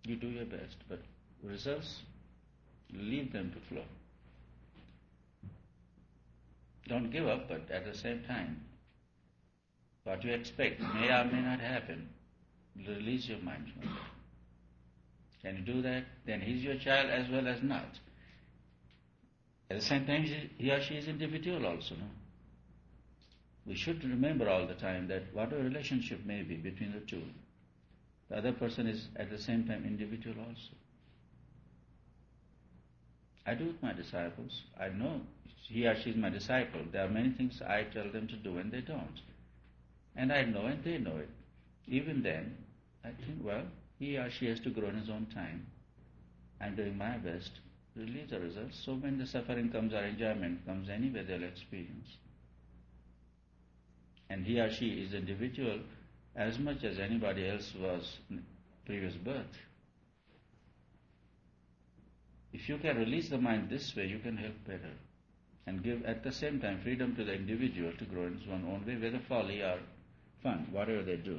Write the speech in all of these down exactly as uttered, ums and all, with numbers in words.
You do your best, but results, leave them to flow. Don't give up, but at the same time, what you expect may or may not happen. Release your mind from that. Can you do that? Then he's your child as well as not. At the same time, he or she is individual also, no? We should remember all the time that whatever relationship may be between the two, the other person is at the same time individual also. I do with my disciples. I know he or she is my disciple. There are many things I tell them to do and they don't. And I know and they know it. Even then, I think, well, he or she has to grow in his own time. I'm doing my best to release the results. So when the suffering comes or enjoyment comes, anyway they'll experience. And he or she is individual as much as anybody else was in previous birth. If you can release the mind this way, you can help better. And give at the same time freedom to the individual to grow in his own, own way, whether folly or fun, whatever they do.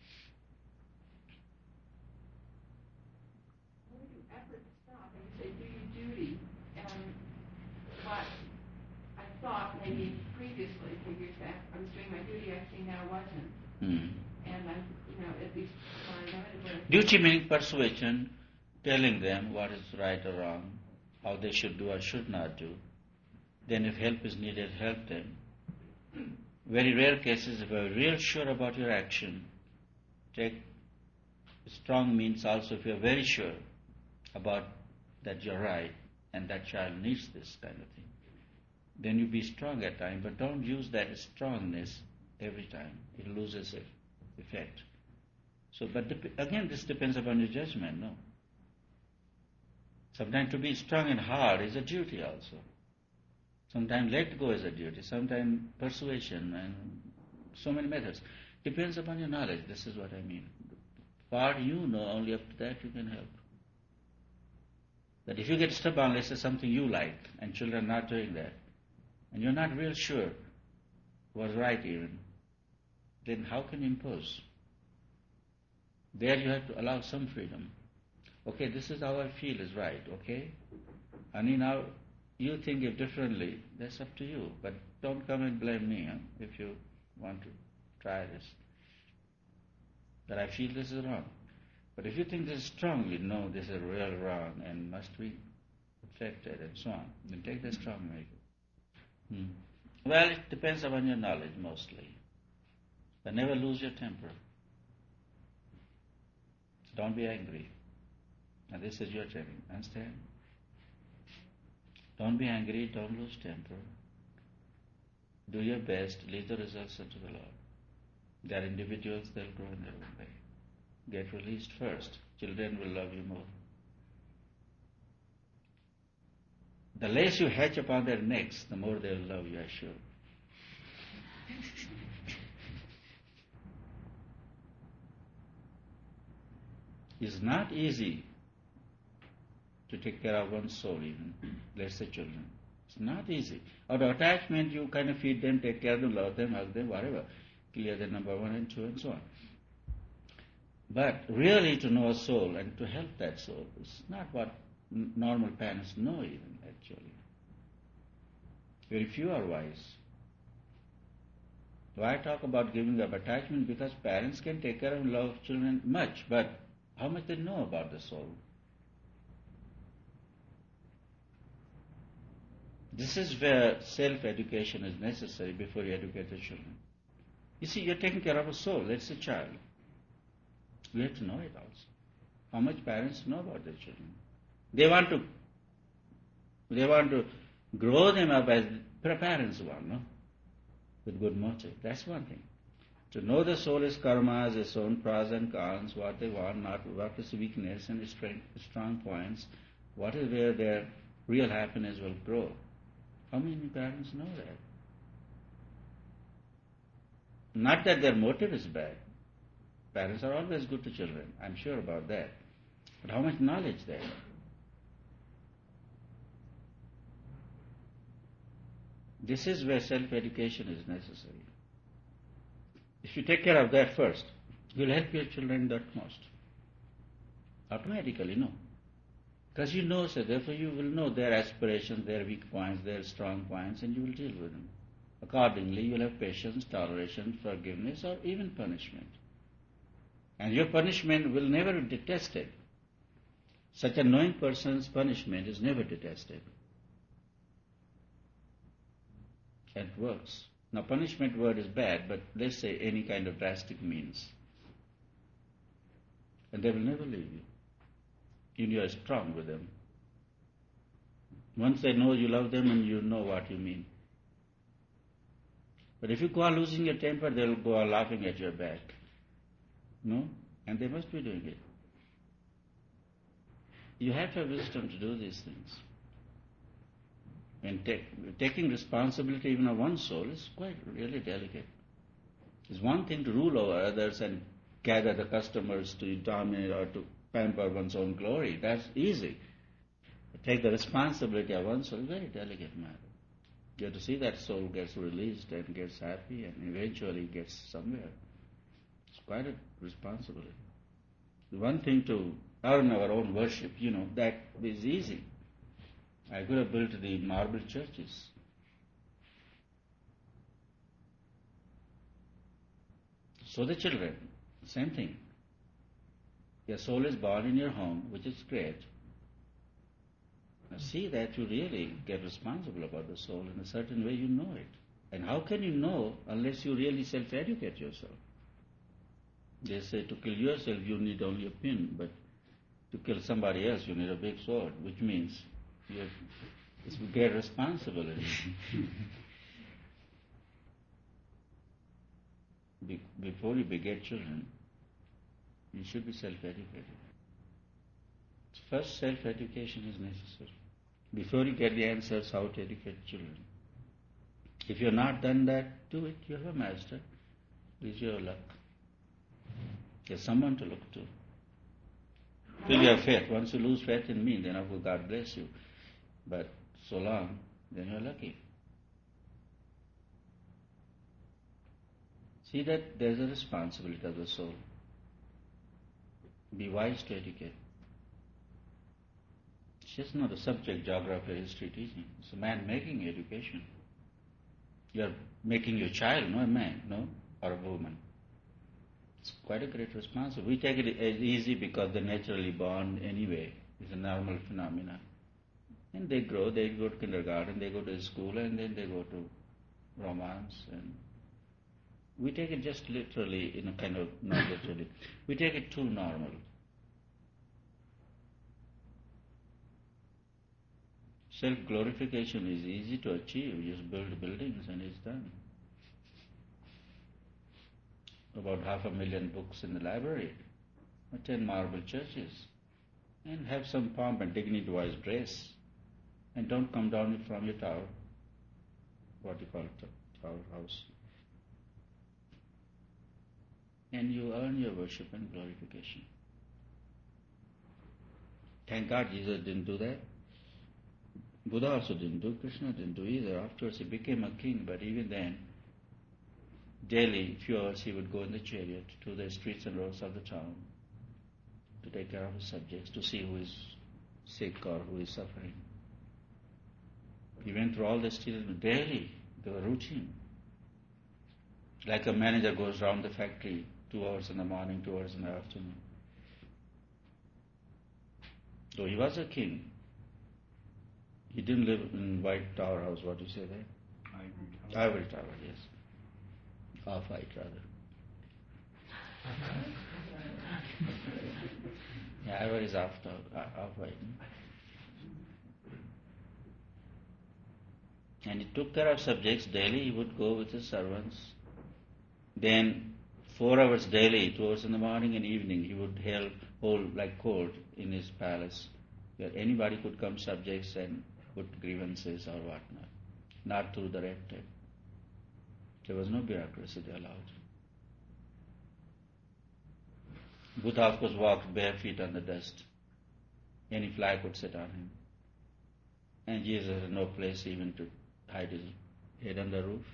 When you effort to stop and you say, do your duty, and what I thought maybe previously, a few years back, I was doing my duty, actually now wasn't. Hmm. And I, you know, at least I know it. Duty meaning persuasion, telling them what is right or wrong, how they should do or should not do. Then if help is needed, help them. Very rare cases, if you are real sure about your action, take strong means also if you are very sure about that you're right and that child needs this kind of thing. Then you be strong at times, but don't use that strongness every time. It loses its effect. So, but dep- again, this depends upon your judgment, no? Sometimes to be strong and hard is a duty also. Sometimes let go is a duty. Sometimes persuasion and so many methods. Depends upon your knowledge. This is what I mean. What you know, only up to that you can help. But if you get stubborn, let's say something you like, and children are not doing that, and you're not real sure was right even, then how can you impose? There you have to allow some freedom. Okay, this is how I feel is right, okay? Honey, now you think it differently, that's up to you. But don't come and blame me huh, if you want to try this. That I feel this is wrong. But if you think this strongly, no, this is real wrong and must be affected and so on, then take the strong measure. Hmm. Well, it depends upon your knowledge mostly. But never lose your temper. Don't be angry. Now this is your training, understand? Don't be angry, don't lose temper. Do your best, leave the results unto the Lord. They are individuals, they'll grow in their own way. Get released first. Children will love you more. The less you hatch upon their necks, the more they'll love you, I assure. It's not easy to take care of one's soul even, let's say children. It's not easy. Out of attachment, you kind of feed them, take care of them, love them, hug them, whatever. Clear the number one and two and so on. But really to know a soul and to help that soul is not what n- normal parents know even, actually. Very few are wise. Why talk about giving up attachment? Because parents can take care and love children much, but how much they know about the soul? This is where self-education is necessary before you educate the children. You see, you're taking care of a soul, that's a child. We have to know it also. How much parents know about their children? They want to they want to grow them up as parents want, no? With good motive. That's one thing. To know the soul is karmas, its own pros and cons, what they want, not what is weakness and strength, strong points, what is where their real happiness will grow. How many parents know that? Not that their motive is bad. Parents are always good to children, I'm sure about that. But how much knowledge they have? This is where self-education is necessary. If you take care of that first, you'll help your children that most. Automatically, no. Because you know, so therefore you will know their aspirations, their weak points, their strong points, and you will deal with them. Accordingly, you will have patience, toleration, forgiveness, or even punishment. And your punishment will never be detested. Such a knowing person's punishment is never detested. It works. Now, punishment word is bad, but let's say any kind of drastic means. And they will never leave you. You are strong with them. Once they know you love them and you know what you mean. But if you go on losing your temper, they will go on laughing at your back. No? And they must be doing it. You have to have wisdom to do these things. And take, taking responsibility even of one's soul is quite really delicate. It's one thing to rule over others and gather the customers to dominate or to pamper one's own glory. That's easy. But take the responsibility of one's soul is a very delicate matter. You have to see that soul gets released and gets happy and eventually gets somewhere. It's quite a responsibility. The one thing to earn our own worship, you know, that is easy. I could have built the marble churches. So the children, same thing. Your soul is born in your home, which is great. Now see that you really get responsible about the soul in a certain way, you know it. And how can you know unless you really self-educate yourself? They say to kill yourself you need only a pin, but to kill somebody else you need a big sword, which means you have, it's a great responsibility. Be- before you beget children, you should be self-educated. First, self-education is necessary. Before you get the answers how to educate children. If you have not done that, do it. You have a master. It's your luck. There's someone to look to. Till you have faith. Once you lose faith in me, then of course God bless you. But so long, then you're lucky. See that there's a responsibility of the soul. Be wise to educate. It's just not a subject, geography, history teaching. It's a man making education. You're making your child, not a man, no, or a woman. It's quite a great responsibility. We take it as easy because they're naturally born anyway. It's a normal phenomenon. And they grow, they go to kindergarten, they go to school, and then they go to romance. And we take it just literally, in a kind of, not literally, we take it too normal. Self-glorification is easy to achieve. You just build buildings and it's done. About half a million books in the library, or ten marble churches, and have some pomp and dignity-wise dress, and don't come down from your tower, what you call it, tower house. And you earn your worship and glorification. Thank God Jesus didn't do that. Buddha also didn't do, Krishna didn't do either. Afterwards he became a king, but even then, daily, few hours he would go in the chariot to the streets and roads of the town to take care of his subjects, to see who is sick or who is suffering. He went through all the streets daily. They were routine. Like a manager goes around the factory two hours in the morning, two hours in the afternoon. Though he was a king, he didn't live in White Tower House. What do you say there? Ivory Tower. Ivory Tower, yes. Half white, rather. Yeah, ivory is half, half white. And he took care of subjects daily. He would go with his servants. Then, four hours daily, two hours in the morning and evening, he would hold, hold like court in his palace, where anybody could come, subjects, and put grievances or whatnot. Not through the red tape. There was no bureaucracy they allowed. Buddha, of course, walked bare feet on the dust. Any fly could sit on him. And Jesus had no place even to hide his head on the roof.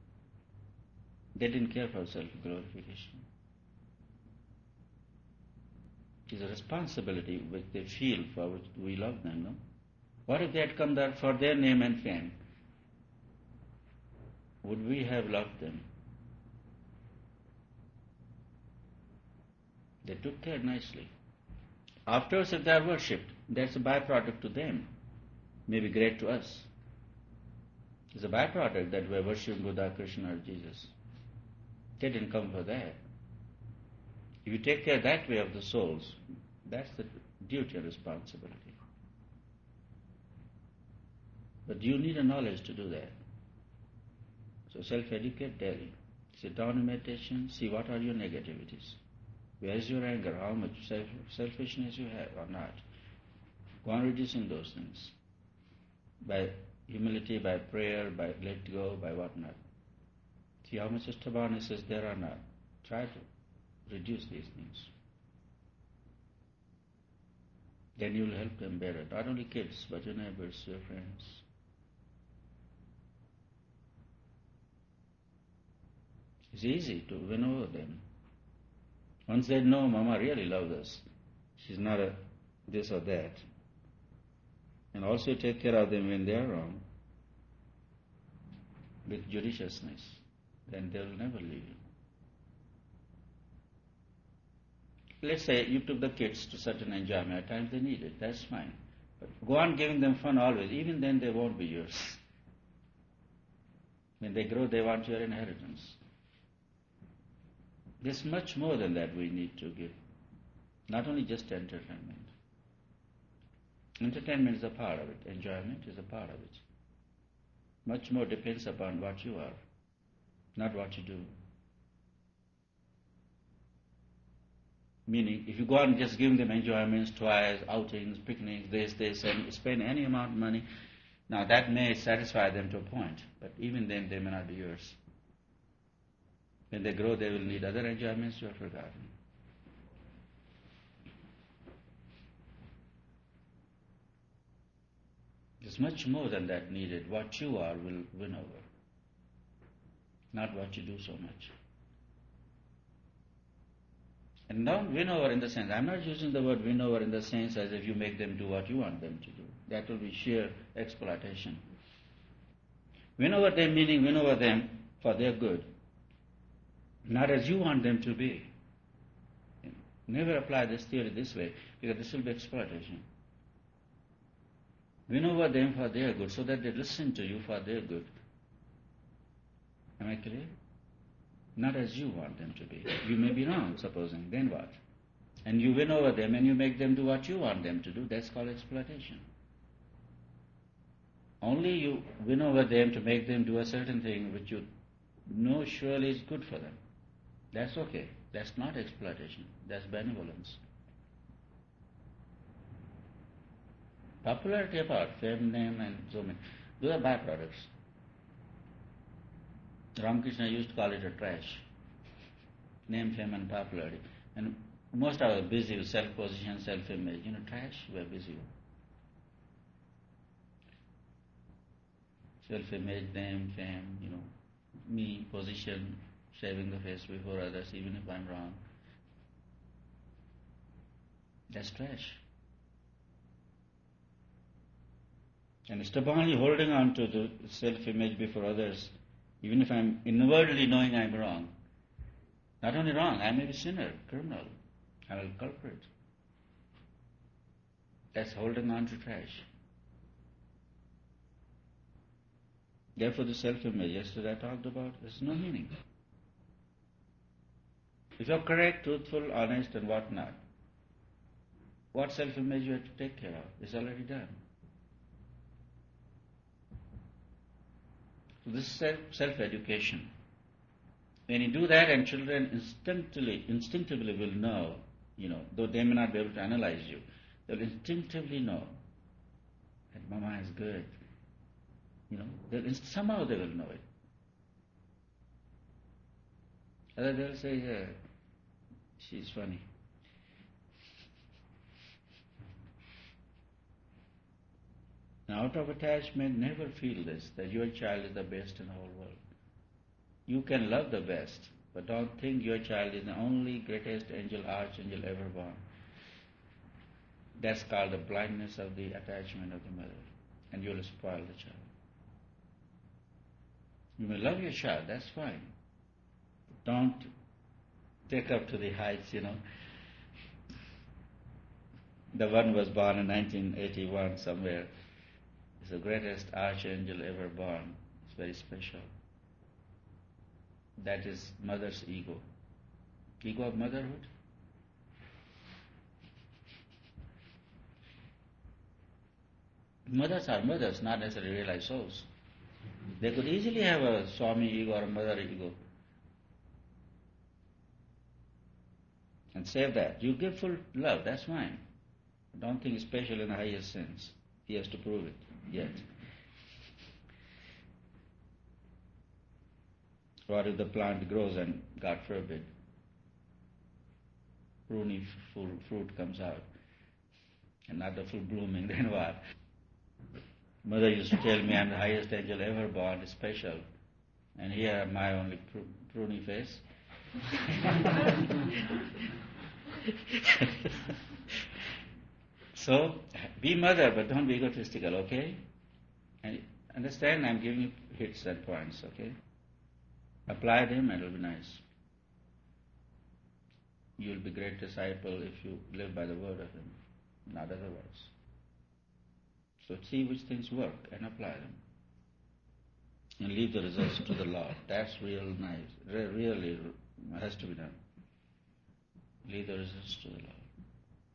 They didn't care for self-glorification. It is a responsibility which they feel for which we love them, no? What if they had come there for their name and fame? Would we have loved them? They took care nicely. Afterwards, if they are worshipped, that's a byproduct to them. Maybe great to us. It's a byproduct that we're worshipping Buddha, Krishna, or Jesus. They didn't come for that. If you take care that way of the souls, that's the duty and responsibility. But you need a knowledge to do that. So self-educate daily. Sit down in meditation, see what are your negativities. Where is your anger? How much self- selfishness you have or not? Go on reducing those things. By humility, by prayer, by let go, by whatnot. See how much stubbornness is there or not. Try to reduce these things. Then you will help them better. Not only kids, but your neighbors, your friends. It's easy to win over them. Once they know Mama really loves us, she's not a this or that. And also take care of them when they are wrong with judiciousness. Then they will never leave you. Let's say you took the kids to certain enjoyment. At times they need it. That's fine. But go on giving them fun always. Even then they won't be yours. When they grow, they want your inheritance. There's much more than that we need to give. Not only just entertainment. Entertainment is a part of it. Enjoyment is a part of it. Much more depends upon what you are, not what you do. Meaning, if you go out and just give them enjoyments, toys, outings, picnics, this, this, and spend any amount of money, now that may satisfy them to a point, but even then they may not be yours. When they grow, they will need other enjoyments you have forgotten. There's much more than that needed. What you are will win over, not what you do so much. And don't win over in the sense, I'm not using the word win over in the sense as if you make them do what you want them to do. That will be sheer exploitation. Win over them meaning win over them for their good, not as you want them to be. Never apply this theory this way, because this will be exploitation. Win over them for their good, so that they listen to you for their good. Am I clear? Not as you want them to be. You may be wrong, supposing. Then what? And you win over them and you make them do what you want them to do. That's called exploitation. Only you win over them to make them do a certain thing which you know surely is good for them. That's okay. That's not exploitation. That's benevolence. Popularity apart, fame, name, and so many, those are byproducts. Ramakrishna used to call it a trash. Name, fame, and popularity. And most of us are busy with self-position, self-image. You know, trash, we're busy with. Self-image, name, fame, you know, me, position, shaving the face before others, even if I'm wrong. That's trash. And stubbornly holding on to the self-image before others, even if I'm inwardly knowing I'm wrong. Not only wrong, I may be sinner, criminal, I'm a culprit. That's holding on to trash. Therefore the self-image, yesterday I talked about, there's no meaning. If you're correct, truthful, honest, and whatnot, what self-image you have to take care of is already done. So this is self, self-education. When you do that, and children instinctively, instinctively will know, you know, though they may not be able to analyze you, they'll instinctively know that Mama is good. You know, they'll inst- somehow they will know it. Other they'll say, yeah, she's funny. Now, out of attachment, never feel this, that your child is the best in the whole world. You can love the best, but don't think your child is the only greatest angel, archangel ever born. That's called the blindness of the attachment of the mother. And you'll spoil the child. You may love your child, that's fine. Don't take up to the heights, you know. The one was born in nineteen eighty-one somewhere. It's the greatest archangel ever born. It's very special. That is mother's ego. Ego of motherhood. Mothers are mothers, not necessarily realized souls. They could easily have a Swami ego or a mother ego. And save that. You give full love, that's fine. Don't think special in the highest sense. He has to prove it yet. What if the plant grows and, God forbid, pruny full fruit comes out and not the full blooming, then what? Mother used to tell me I'm the highest angel ever born, special. And here my only pr- pruny face. So, be mother, but don't be egotistical, okay? And understand I'm giving you hits and points, okay? Apply them and it'll be nice. You'll be great disciple if you live by the word of him, not otherwise. So see which things work and apply them. And leave the results to the Lord. That's real nice. Re- really has to be done. Leave the results to the Lord.